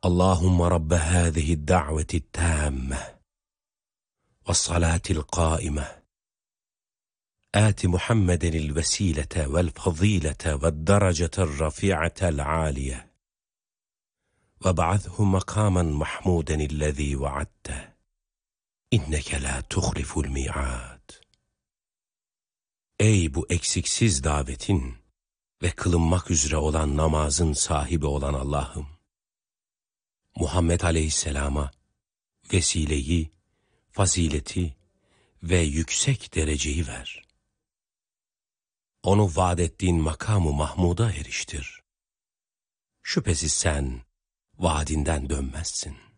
اللهم رب هذه الدعوة التامة والصلاة القائمة آت محمد الوسيلة والفضيلة والدرجة الرفيعة العالية وابعثه مقاما محمودا الذي وعدته إنك لا تخلف الميعاد. Ey bu eksiksiz davetin ve kılınmak üzere olan namazın sahibi olan Allah'ım, Muhammed Aleyhisselam'a vesileyi, fazileti ve yüksek dereceyi ver. Onu vaad ettiğin makamı Mahmud'a eriştir. Şüphesiz sen vaadinden dönmezsin.